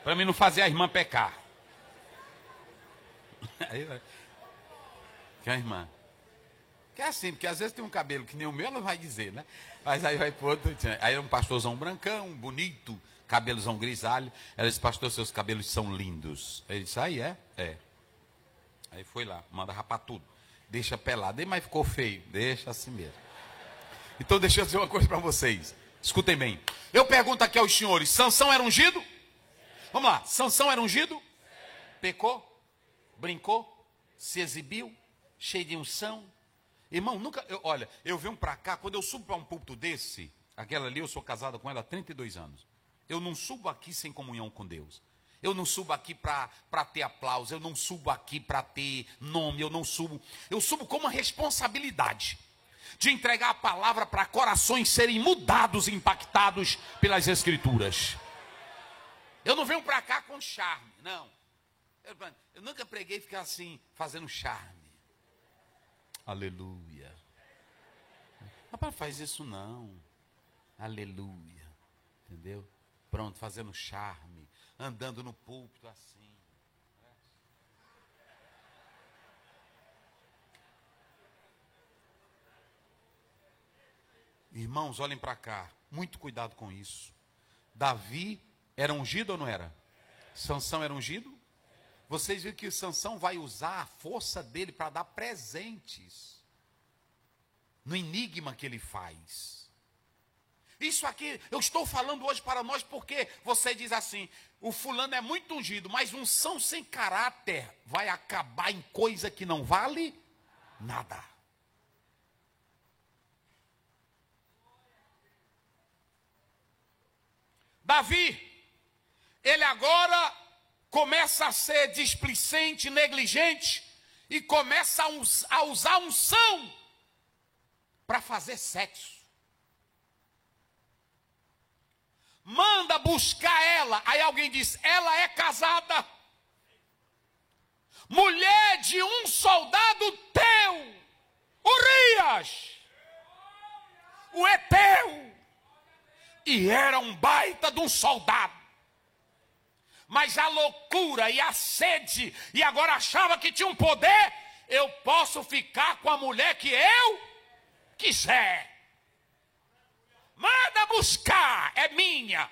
Para mim não fazer a irmã pecar. Aí vai. Que a irmã. Que é assim, porque às vezes tem um cabelo que nem o meu, ela vai dizer, né? Mas aí vai pro outro. Aí é um pastorzão brancão, bonito, cabelozão grisalho. Ela disse, pastor, seus cabelos são lindos. Ele disse, aí é? É. Aí foi lá, manda rapar tudo. Deixa pelado. Mas ficou feio. Deixa assim mesmo. Então deixa eu dizer uma coisa para vocês. Escutem bem. Eu pergunto aqui aos senhores, Sansão era ungido? Vamos lá, Sansão era ungido? Pecou? Brincou? Se exibiu? Cheio de unção? Irmão, nunca... olha, eu venho para cá, quando eu subo para um púlpito desse, aquela ali, eu sou casado com ela há 32 anos. Eu não subo aqui sem comunhão com Deus. Eu não subo aqui para ter aplauso, eu não subo aqui para ter nome, eu subo com uma responsabilidade de entregar a palavra para corações serem mudados e impactados pelas Escrituras. Eu não venho para cá com charme, não. Eu nunca preguei ficar assim, fazendo charme. Aleluia. Rapaz, faz isso não. Aleluia. Entendeu? Pronto, fazendo charme, andando no púlpito assim. Irmãos, olhem para cá. Muito cuidado com isso. Davi era ungido ou não era? Sansão era ungido? Vocês viram que o Sansão vai usar a força dele para dar presentes no enigma que ele faz. Isso aqui, eu estou falando hoje para nós porque você diz assim, o fulano é muito ungido, mas unção sem caráter vai acabar em coisa que não vale nada. Davi, ele agora começa a ser displicente, negligente, e começa a usar unção para fazer sexo. Manda buscar ela. Aí alguém diz, ela é casada. Mulher de um soldado teu, Urias, o Eteu. E era um baita de um soldado. Mas a loucura e a sede, e agora achava que tinha um poder, eu posso ficar com a mulher que eu quiser. Manda buscar, é minha.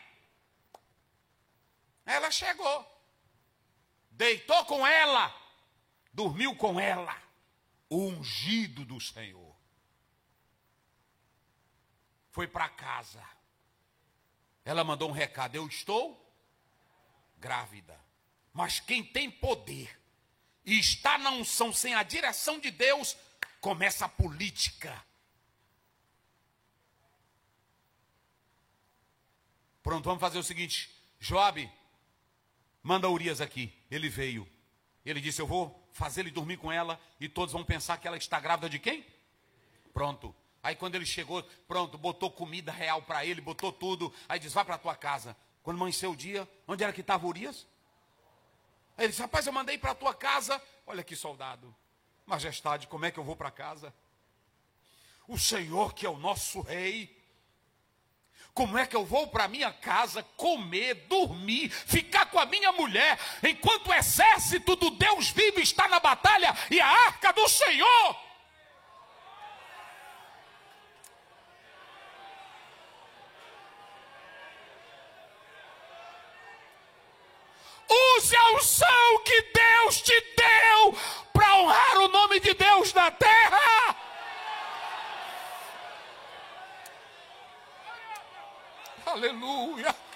Ela chegou, deitou com ela, dormiu com ela, o ungido do Senhor. Foi para casa. Ela mandou um recado, eu estou grávida. Mas quem tem poder e está na unção sem a direção de Deus, começa a política. Pronto, vamos fazer o seguinte. Joabe, manda Urias aqui. Ele veio. Ele disse, eu vou fazer ele dormir com ela e todos vão pensar que ela está grávida de quem? Pronto. Aí quando ele chegou, pronto, botou comida real para ele, botou tudo. Aí diz, vai para tua casa. Quando amanheceu o dia, onde era que estava Urias? Aí ele disse, rapaz, eu mandei para tua casa. Olha que soldado. Majestade, como é que eu vou para casa? O Senhor que é o nosso rei. Como é que eu vou para minha casa comer, dormir, ficar com a minha mulher, enquanto o exército do Deus vivo está na batalha e a arca do Senhor? Use a unção que Deus te deu para honrar o nome de Deus na terra. Aleluia.